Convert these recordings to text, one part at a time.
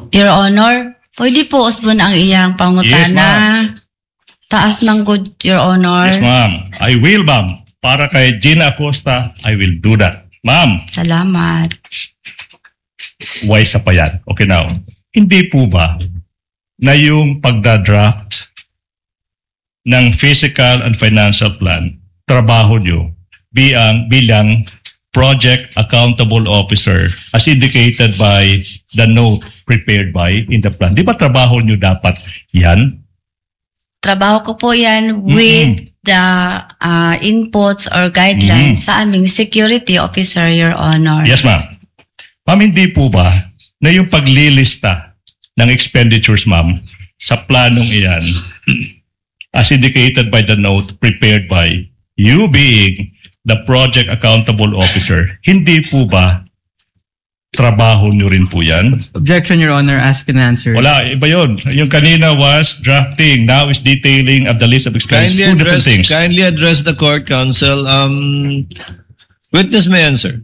Your Honor, pwede po usbon ang iyang pangutana. Yes, ma'am. Taas man good, Your Honor. Yes, ma'am. I will, ma'am. Para kay Gina Acosta, I will do that. Ma'am, Salamat. wise pa yan. Okay, now. Hindi po ba na yung pagdadraft ng physical and financial plan, trabaho nyo bilang project accountable officer as indicated by the note prepared by in the plan? Di ba trabaho nyo dapat yan? Trabaho ko po yan with the inputs or guidelines sa aming security officer, Your Honor. Yes, ma'am. Ma'am, hindi po ba na yung paglilista ng expenditures, ma'am, sa planong iyan, as indicated by the note prepared by you being the project accountable officer, hindi po ba trabaho nyo rin po yan? Objection, Your Honor. Ask and answer. Wala, iba yun. Yung kanina was drafting, now is detailing of the list of expenditures. Two different things. Kindly address the court, counsel. Witness may answer.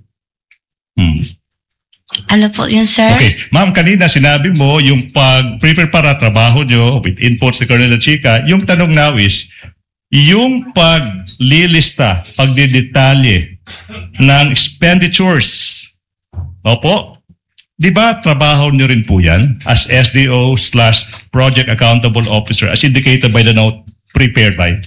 Ano po yun, sir? Okay. Ma'am, kanina sinabi mo yung pag-prepare para trabaho nyo with inputs ni Colonel Chica, yung tanong now is, yung paglilista, pagdidetalye ng expenditures, opo, di ba trabaho nyo rin po yan as SDO/Project Accountable Officer as indicated by the note prepared by?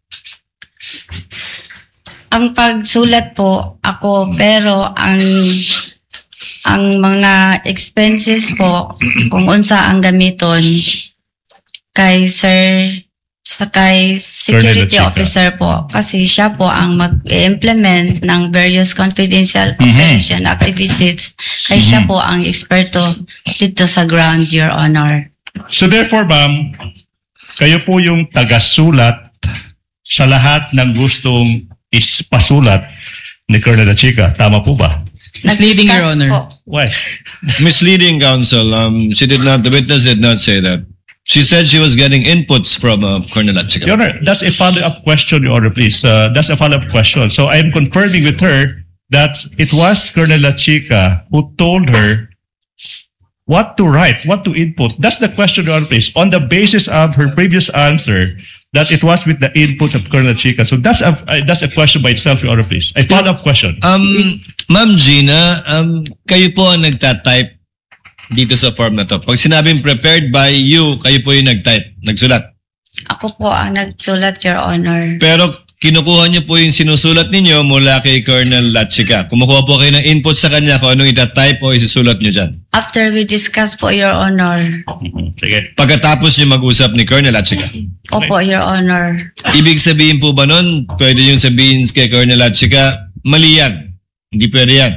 Ang pagsulat po ako, pero ang mga expenses po, kung unsa ang gamiton kay Sir sa kay security officer po, kasi siya po ang mag-implement ng various confidential operation activities, kay siya po ang eksperto dito sa ground, Your Honor. So therefore, ma'am, kayo po yung tagasulat sa lahat ng gustong ispasulat ni Colonel Chica. Tama po ba? Misleading, Your Nag-discuss Honor. po. Why? Misleading, counsel. The witness did not say that. She said she was getting inputs from Colonel Chica. Your Honor, that's a follow-up question, Your Honor, please. That's a follow-up question. So I'm confirming with her that it was Colonel Chica who told her what to write, what to input. That's the question, Your Honor, please. On the basis of her previous answer, that it was with the inputs of Colonel Chica. So that's a question by itself, Your Honor, please. A follow-up question. Ma'am Gina, kayo po ang nagtatype dito sa form na to. Pag sinabing prepared by you, kayo po yung nagtype, nagsulat. Ako po ang nagsulat, Your Honor. Pero kinukuha niyo po yung sinusulat ninyo mula kay Colonel Lachica. Kumukuha po kayo ng input sa kanya kung anong itatype o isusulat niyo dyan. After we discuss po, Your Honor. Sige. Pagkatapos niyo mag-usap ni Colonel Lachica. Opo, Your Honor. Ibig sabihin po ba nun, pwede yung sabihin kay Colonel Lachica, mali yan. Hindi pwede yan.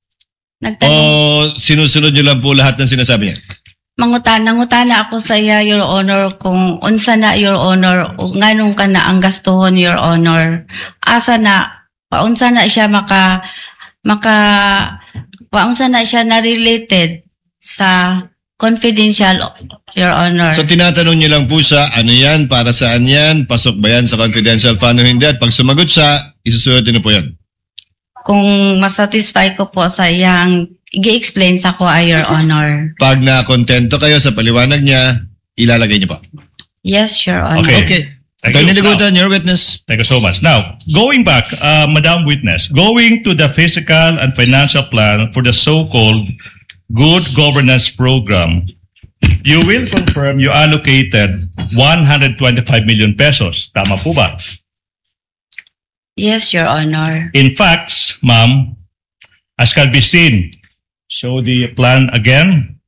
O sinusunod niyo lang po lahat ng sinasabi niya? Nangutana ako sa iya, Your Honor, kung unsa na, Your Honor, o nganong ka na ang gastuhon, Your Honor. Asa na, paunsa na siya paunsa na siya na related sa confidential, Your Honor. So tinatanong niyo lang po siya, ano yan, para saan yan, pasok ba yan sa confidential fund o hindi, at pag sumagot siya, isusunod niyo po yan. Kung masatisfy ko po sa iyang i-explain sa ko, Your Honor. Pag na-kontento kayo sa paliwanag niya, ilalagay niyo po. Yes, Your Honor. Okay. Attorney Ligutan, your witness. Thank you so much. Now, going back, Madam Witness, going to the physical and financial plan for the so-called Good Governance Program, you will confirm you allocated 125 million pesos. Tama po ba? Yes, Your Honor. In fact, ma'am, as can be seen, show the plan again.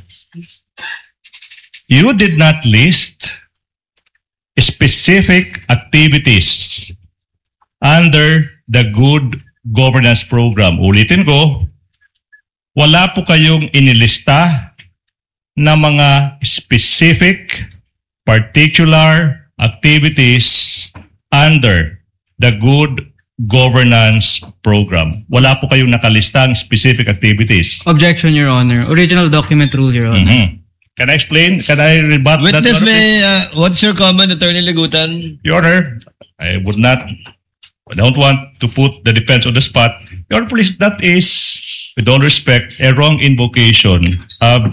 You did not list specific activities under the Good Governance Program. Ulitin ko, wala po kayong inilista na mga specific, particular activities under the Good Governance Program. Wala po kayong nakalistang specific activities. Objection, Your Honor. Original document rule, Your Honor. Can I explain? Can I rebut that? Witness may, what's your comment, Attorney Ligutan? Your Honor, I don't want to put the defense on the spot. Your Honor, please, that is, with all respect, a wrong invocation of